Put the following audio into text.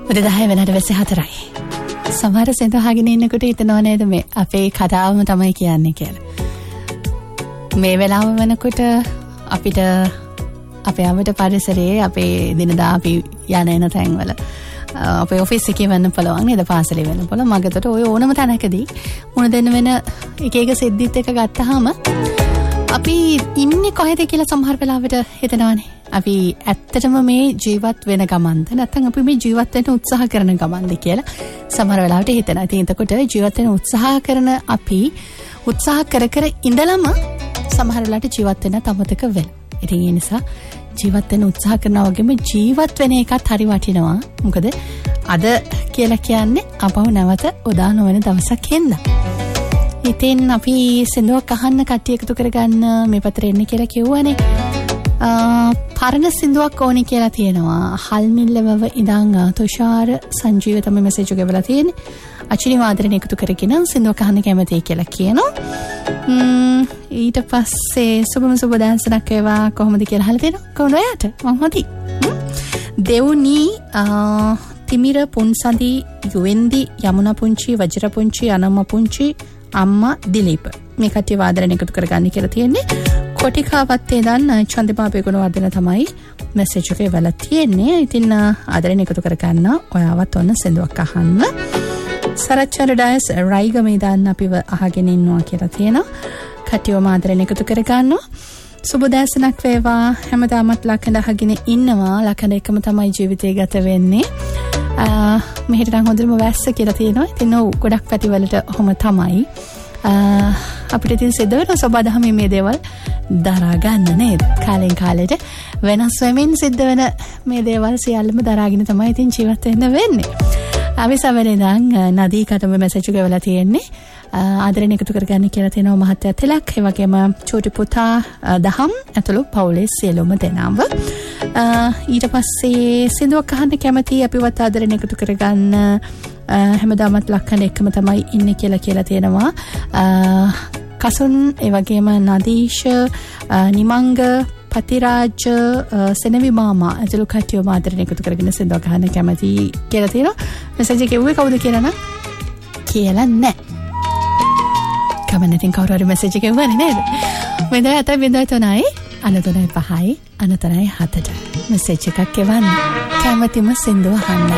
උදේ 10 වෙනට වෙස්සේ 4යි. සමහර සෙන්ද අහගෙන ඉන්නකොට හිතනවා නේද මේ අපේ කතාවම තමයි කියන්නේ කියලා. මේ වෙලාව වෙනකොට අපිට අපේ අමත පරිසරයේ අපේ දිනදා අපි යන එන තැන්වල අපේ ඔෆිස් එකේ වෙන්න පුළුවන් නේද පාසලේ වෙන්න පුළුවන් මගතට ඔය ඕනම තැනකදී මොන දෙන්න වෙන එක එක සිද්ධිත් එක ගත්තාම අපි ඉන්නේ කොහෙද කියලා සමහර වෙලාවට හිතනවානේ. අපි ඇත්තටම මේ ජීවත් වෙන ගමන්ද නැත්නම් අපි මේ ජීවත් වෙන්න උත්සාහ කරන ගමන්ද කියලා සමහර වෙලාවට හිතනවා. ඉතින් එතකොට ජීවත් වෙන්න උත්සාහ කරන අපි උත්සාහ කර ඉඳලම සමහර වෙලාවට ජීවත් වෙන්න තමතක වෙනවා. ඉතින් ඒ නිසා ජීවත් වෙන්න උත්සාහ කරනවා වගේම ජීවත් වෙන එකත් හරි වටිනවා. මොකද අද කියලා කියන්නේ අපව නැවත උදා නොවන දවසක් හෙන්න. ඉතින් අපි සින්දුවක් අහන්න කට්ටිය එකතු කරගන්න මේ පතරේ එන්න කියලා කිව්වනේ. පරණ සින්දුවක් ඕනේ කියලා තියෙනවා. හල්මිල්ලවව ඉඳන් තුෂාර සංජීව තමයි මෙසේජ් එක ගෙවලා තියෙන්නේ. අචිනි වාදරණ එකතු කරගෙන සින්දුවක් අහන්න කැමතියි කියලා කියනවා. ඊට පස්සේ සුබ දාන්සනක් ඒවා කොහොමද කියලා අහලා තියෙනවා. කොහොමද ඔයාට? මං හොඳයි. දෙවුනි තිමිර පුන්සඳි යුවෙන්දි යමුනා පුංචි වජිර පුංචි අනම්ම පුංචි අම්මා දිලීප මේ කට්ටිය වාදරණ එකතු කරගන්න කියලා තියෙන්නේ. කොටිකාවත්තේ දන්න චන්දපාපේ ගුණවර්ධන තමයි මෙසේජ් එකේ වෙලා තියෙන්නේ. ඉතින් ආදරණ එකතු කරගන්න ඔයාවත් ඔන්න සින්දුවක් අහන්න. සරච්චර ඩයස් රයිගමේ දාන්න අපිව අහගෙන ඉන්නවා කියලා තියෙනවා. කට්ටියම ආදරණ එකතු කරගන්නවා. සුබ දැසනක් වේවා. හැමදාමත් ලකඳ අහගෙන ඉන්නවා. ලකඳ එකම තමයි ජීවිතේ ගත වෙන්නේ. මෙහෙට නම් හොඳටම වැස්ස කියලා තියෙනවා. ඉතින් ඔව් ගොඩක් පැතිවලට ඔහොම තමයි. අපිට ඉතින් සිද්ධ වෙන සබදාහමේ මේ දේවල් දරා ගන්න නේද? කාලෙන් කාලෙට වෙනස් වෙමින් සිද්ධ වෙන මේ දේවල් සියල්ලම දරාගෙන තමයි ඉතින් ජීවත් වෙන්න වෙන්නේ. අපි සමරෙන් නදීකටම මෙසේජ් එක වෙලා තියෙන්නේ. ආදරණ එකතු කරගන්න කියලා තියෙනවා මහත්තයා තිලක්. ඒ වගේම චෝටි පුතා දහම් ඇතුළු පවුලේ සියලුම දෙනාම. ඊට පස්සේ සින්දුවක් අහන්න කැමති අපිවත් ආදරණ එකතු කරගන්න හැමදාමත් ලක්කන එකම තමයි ඉන්නේ කියලා තියෙනවා. කසුන් ඒ වගේම නදීෂ නිමංග පතිරාජ සෙනවි මාමා ඇතුළු කට්ටියම ආදරණ එකතු කරගෙන සින්දුවක් අහන්න කැමති කියලා තියෙනවා. මෙසේජ් එක එව්වේ කවුද කියලා නම් කියලා නැහැ. කමෙන්ටින් කවුරු හරි මෙසේජ් එක එව්වනේ නේද? 0703 93 5 93 7 මෙසේජ් එකක් එවන්න. කැමතිම සින්දුව අහන්න.